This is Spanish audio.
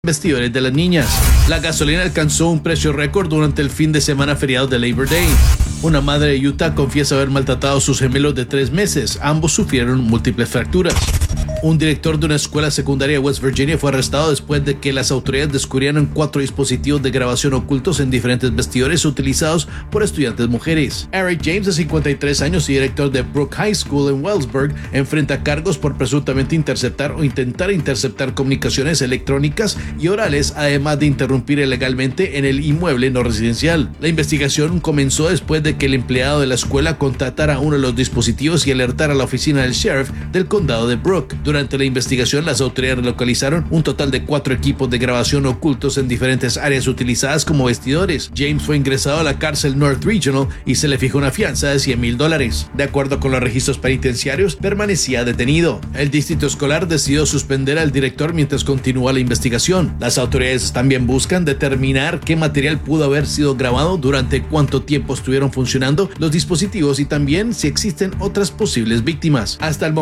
vestidores de las niñas. La gasolina alcanzó un precio récord durante el fin de semana feriado de Labor Day. Una madre de Utah confiesa haber maltratado a sus gemelos de 3 meses. Ambos sufrieron múltiples fracturas. Un director de una escuela secundaria de West Virginia fue arrestado después de que las autoridades descubrieron 4 dispositivos de grabación ocultos en diferentes vestidores utilizados por estudiantes mujeres. Eric James, de 53 años y director de Brook High School en Wellsburg, enfrenta cargos por presuntamente interceptar o intentar interceptar comunicaciones electrónicas y orales, además de interrumpir ilegalmente en el inmueble no residencial. La investigación comenzó después de que el empleado de la escuela contactara uno de los dispositivos y alertara a la oficina del sheriff del condado de Brook. Durante la investigación, las autoridades localizaron un total de 4 equipos de grabación ocultos en diferentes áreas utilizadas como vestidores. James fue ingresado a la cárcel North Regional y se le fijó una fianza de $100,000. De acuerdo con los registros penitenciarios, permanecía detenido. El distrito escolar decidió suspender al director mientras continúa la investigación. Las autoridades también buscan determinar qué material pudo haber sido grabado, durante cuánto tiempo estuvieron funcionando los dispositivos y también si existen otras posibles víctimas. Hasta el momento